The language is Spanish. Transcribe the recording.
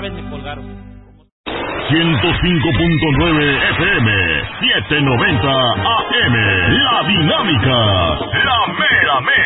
vez me colgaron. 105.9 FM, 790 AM, La Dinámica, la mera mera.